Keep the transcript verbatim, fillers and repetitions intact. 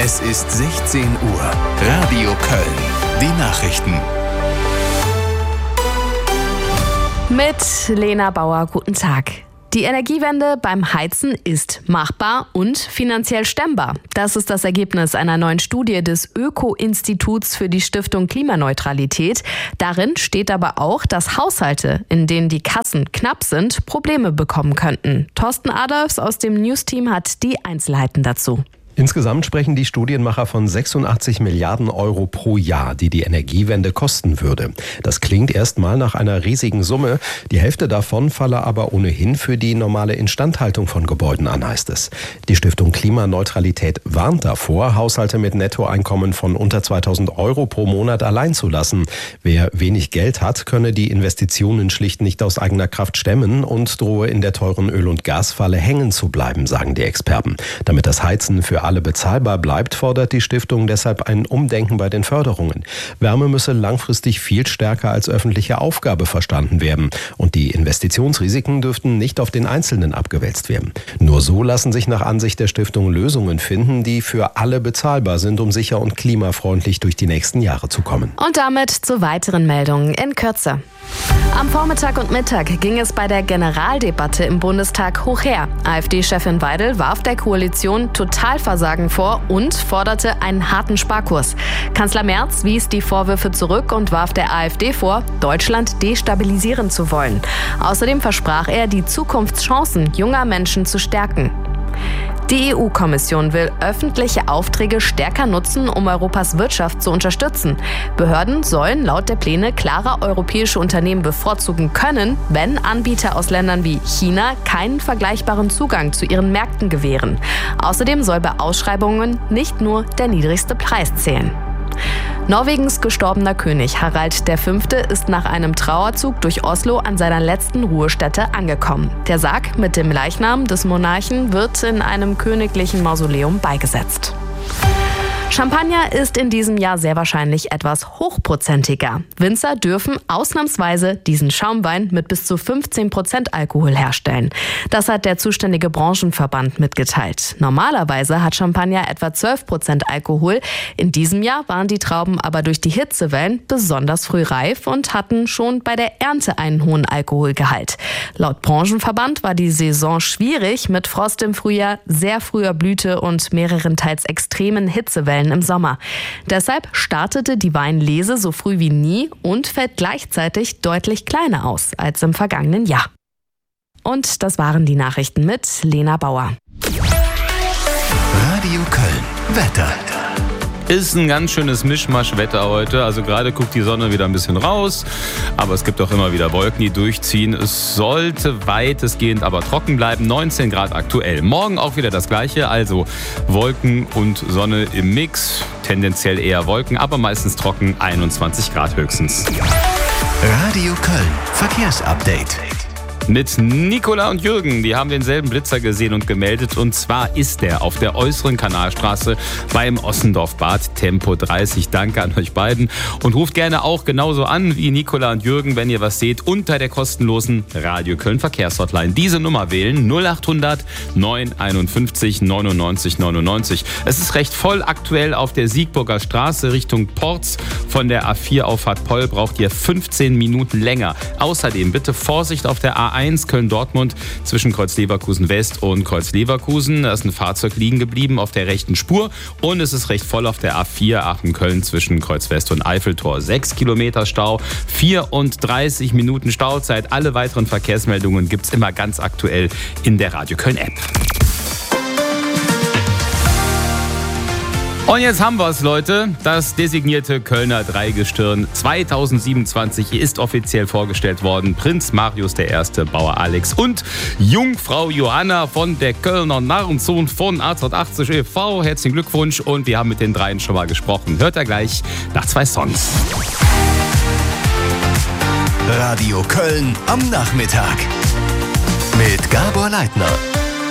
Es ist sechzehn Uhr. Radio Köln. Die Nachrichten. Mit Lena Bauer, guten Tag. Die Energiewende beim Heizen ist machbar und finanziell stemmbar. Das ist das Ergebnis einer neuen Studie des Öko-Instituts für die Stiftung Klimaneutralität. Darin steht aber auch, dass Haushalte, in denen die Kassen knapp sind, Probleme bekommen könnten. Thorsten Adolfs aus dem News-Team hat die Einzelheiten dazu. Insgesamt sprechen die Studienmacher von sechsundachtzig Milliarden Euro pro Jahr, die die Energiewende kosten würde. Das klingt erstmal nach einer riesigen Summe. Die Hälfte davon falle aber ohnehin für die normale Instandhaltung von Gebäuden an, heißt es. Die Stiftung Klimaneutralität warnt davor, Haushalte mit Nettoeinkommen von unter zweitausend Euro pro Monat allein zu lassen. Wer wenig Geld hat, könne die Investitionen schlicht nicht aus eigener Kraft stemmen und drohe in der teuren Öl- und Gasfalle hängen zu bleiben, sagen die Experten. Damit das Heizen für alle bezahlbar bleibt, fordert die Stiftung deshalb ein Umdenken bei den Förderungen. Wärme müsse langfristig viel stärker als öffentliche Aufgabe verstanden werden und die Investitionsrisiken dürften nicht auf den Einzelnen abgewälzt werden. Nur so lassen sich nach Ansicht der Stiftung Lösungen finden, die für alle bezahlbar sind, um sicher und klimafreundlich durch die nächsten Jahre zu kommen. Und damit zu weiteren Meldungen in Kürze. Am Vormittag und Mittag ging es bei der Generaldebatte im Bundestag hoch her. AfD-Chefin Weidel warf der Koalition Totalversagen vor und forderte einen harten Sparkurs. Kanzler Merz wies die Vorwürfe zurück und warf der AfD vor, Deutschland destabilisieren zu wollen. Außerdem versprach er, die Zukunftschancen junger Menschen zu stärken. Die E U-Kommission will öffentliche Aufträge stärker nutzen, um Europas Wirtschaft zu unterstützen. Behörden sollen laut der Pläne klarer europäische Unternehmen bevorzugen können, wenn Anbieter aus Ländern wie China keinen vergleichbaren Zugang zu ihren Märkten gewähren. Außerdem soll bei Ausschreibungen nicht nur der niedrigste Preis zählen. Norwegens gestorbener König Harald der Fünfte ist nach einem Trauerzug durch Oslo an seiner letzten Ruhestätte angekommen. Der Sarg mit dem Leichnam des Monarchen wird in einem königlichen Mausoleum beigesetzt. Champagner ist in diesem Jahr sehr wahrscheinlich etwas hochprozentiger. Winzer dürfen ausnahmsweise diesen Schaumwein mit bis zu fünfzehn Prozent Alkohol herstellen. Das hat der zuständige Branchenverband mitgeteilt. Normalerweise hat Champagner etwa zwölf Prozent Alkohol. In diesem Jahr waren die Trauben aber durch die Hitzewellen besonders früh reif und hatten schon bei der Ernte einen hohen Alkoholgehalt. Laut Branchenverband war die Saison schwierig mit Frost im Frühjahr, sehr früher Blüte und mehreren teils extremen Hitzewellen im Sommer. Deshalb startete die Weinlese so früh wie nie und fällt gleichzeitig deutlich kleiner aus als im vergangenen Jahr. Und das waren die Nachrichten mit Lena Bauer. Radio Köln. Wetter. Ist ein ganz schönes Mischmasch-Wetter heute. Also gerade guckt die Sonne wieder ein bisschen raus, aber es gibt auch immer wieder Wolken, die durchziehen. Es sollte weitestgehend aber trocken bleiben. neunzehn Grad aktuell. Morgen auch wieder das Gleiche, also Wolken und Sonne im Mix. Tendenziell eher Wolken, aber meistens trocken, einundzwanzig Grad höchstens. Radio Köln. Verkehrsupdate. Mit Nicola und Jürgen, die haben denselben Blitzer gesehen und gemeldet. Und zwar ist der auf der äußeren Kanalstraße beim Ossendorf-Bad, Tempo dreißig. Danke an euch beiden. Und ruft gerne auch genauso an wie Nicola und Jürgen, wenn ihr was seht, unter der kostenlosen Radio Köln Verkehrshotline. Diese Nummer wählen null achthundert neunhunderteinundfünfzig neunundneunzig neunundneunzig. Es ist recht voll aktuell auf der Siegburger Straße Richtung Porz. Von der A vier Auffahrt Poll braucht ihr fünfzehn Minuten länger. Außerdem bitte Vorsicht auf der A eins Köln-Dortmund zwischen Kreuz-Leverkusen West und Kreuz-Leverkusen. Da ist ein Fahrzeug liegen geblieben auf der rechten Spur und es ist recht voll auf der A vier Aachen-Köln zwischen Kreuz-West und Eiffeltor. Sechs Kilometer Stau, vierunddreißig Minuten Stauzeit. Alle weiteren Verkehrsmeldungen gibt's immer ganz aktuell in der Radio Köln-App. Und jetzt haben wir es, Leute. Das designierte Kölner Dreigestirn zweitausendsiebenundzwanzig ist offiziell vorgestellt worden. Prinz Marius der Erste, Bauer Alex und Jungfrau Johanna von der Kölner Narrensohn von achtzehnhundertachtzig e V Herzlichen Glückwunsch und wir haben mit den dreien schon mal gesprochen. Hört er gleich nach zwei Songs. Radio Köln am Nachmittag mit Gabor Leitner.